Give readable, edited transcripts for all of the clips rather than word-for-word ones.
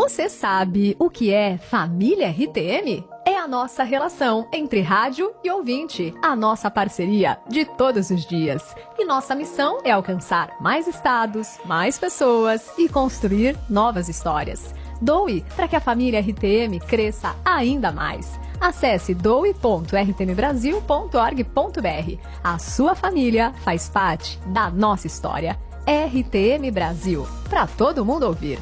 Você sabe o que é família RTM? É a nossa relação entre rádio e ouvinte, a nossa parceria de todos os dias. E nossa missão é alcançar mais estados, mais pessoas e construir novas histórias. Doe para que a família RTM cresça ainda mais. Acesse doe.rtmbrasil.org.br. A sua família faz parte da nossa história. RTM Brasil, para todo mundo ouvir.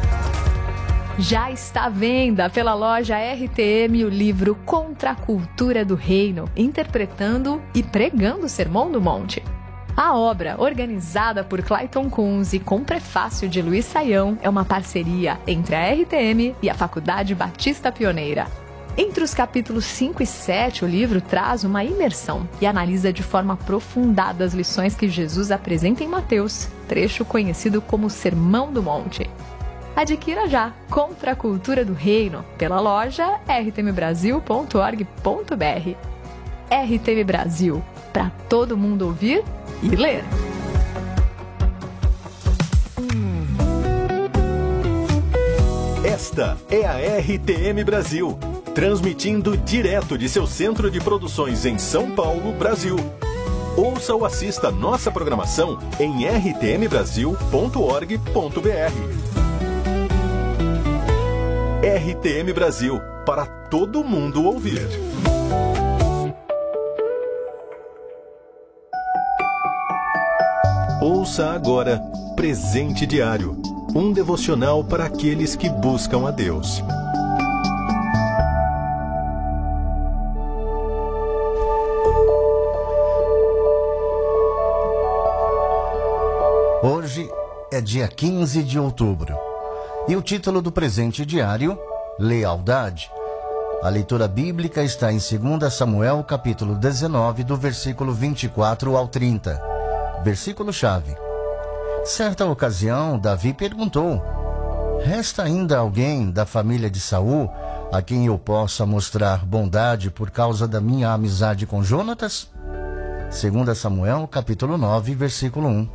Já está à venda pela loja RTM o livro Contra a Cultura do Reino, interpretando e pregando o Sermão do Monte. A obra, organizada por Clayton Kunz e com prefácio de Luiz Saião, é uma parceria entre a RTM e a Faculdade Batista Pioneira. Entre os capítulos 5 e 7, o livro traz uma imersão e analisa de forma aprofundada as lições que Jesus apresenta em Mateus, trecho conhecido como Sermão do Monte. Adquira já Contra a Cultura do Reino pela loja rtmbrasil.org.br. RTM Brasil, para todo mundo ouvir e ler. Esta é a RTM Brasil, transmitindo direto de seu centro de produções em São Paulo, Brasil. Ouça ou assista nossa programação em rtmbrasil.org.br. RTM Brasil, para todo mundo ouvir. Ouça agora Presente Diário, um devocional para aqueles que buscam a Deus. Hoje é dia 15 de outubro. E o título do presente diário, Lealdade. A leitura bíblica está em 2 Samuel, capítulo 19, do versículo 24 ao 30. Versículo-chave. Certa ocasião, Davi perguntou: resta ainda alguém da família de Saul a quem eu possa mostrar bondade por causa da minha amizade com Jonatas? 2 Samuel, capítulo 9, versículo 1.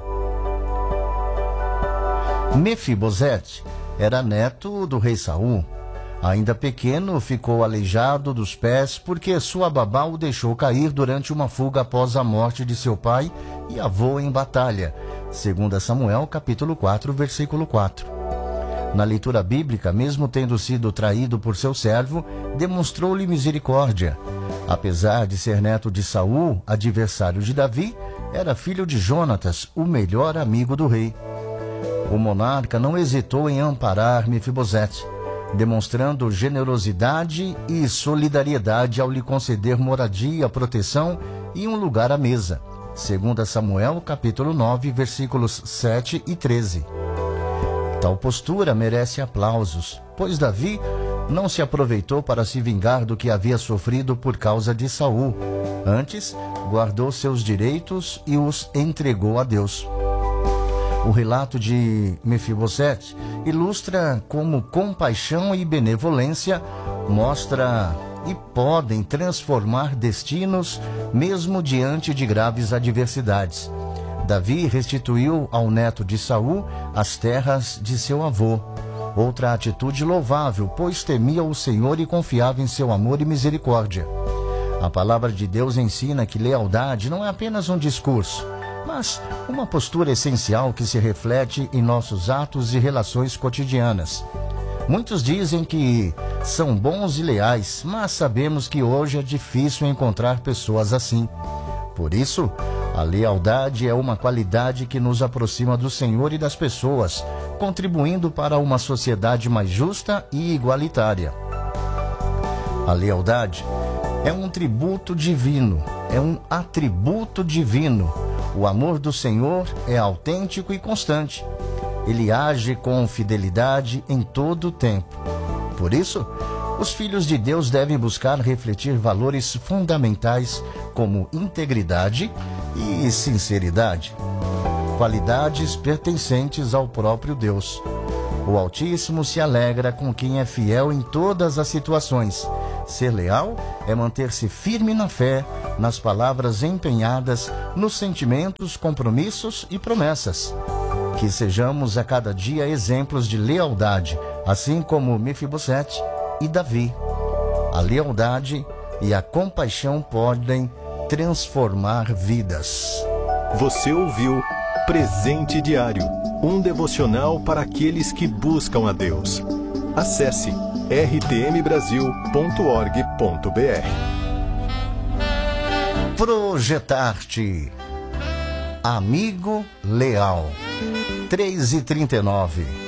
Mefibosete era neto do rei Saul. Ainda pequeno, ficou aleijado dos pés porque sua babá o deixou cair durante uma fuga após a morte de seu pai e avô em batalha. 2 Samuel, capítulo 4, versículo 4. Na leitura bíblica, mesmo tendo sido traído por seu servo, demonstrou-lhe misericórdia. Apesar de ser neto de Saul, adversário de Davi, era filho de Jonatas, o melhor amigo do rei. O monarca não hesitou em amparar Mefibosete, demonstrando generosidade e solidariedade ao lhe conceder moradia, proteção e um lugar à mesa. 2 Samuel, capítulo 9, versículos 7 e 13. Tal postura merece aplausos, pois Davi não se aproveitou para se vingar do que havia sofrido por causa de Saul. Antes, guardou seus direitos e os entregou a Deus. O relato de Mefibosete ilustra como compaixão e benevolência mostra e podem transformar destinos mesmo diante de graves adversidades. Davi restituiu ao neto de Saul as terras de seu avô. Outra atitude louvável, pois temia o Senhor e confiava em seu amor e misericórdia. A palavra de Deus ensina que lealdade não é apenas um discurso, mas uma postura essencial que se reflete em nossos atos e relações cotidianas. Muitos dizem que são bons e leais, mas sabemos que hoje é difícil encontrar pessoas assim. Por isso, a lealdade é uma qualidade que nos aproxima do Senhor e das pessoas, contribuindo para uma sociedade mais justa e igualitária. A lealdade é um tributo divino, é um atributo divino. O amor do Senhor é autêntico e constante. Ele age com fidelidade em todo o tempo. Por isso, os filhos de Deus devem buscar refletir valores fundamentais como integridade e sinceridade, qualidades pertencentes ao próprio Deus. O Altíssimo se alegra com quem é fiel em todas as situações. Ser leal é manter-se firme na fé, nas palavras empenhadas, nos sentimentos, compromissos e promessas. Que sejamos a cada dia exemplos de lealdade, assim como Mefibosete e Davi. A lealdade e a compaixão podem transformar vidas. Você ouviu Presente Diário, um devocional para aqueles que buscam a Deus. Acesse rtmbrasil.org.br. Projetar-te, amigo leal. 3h39.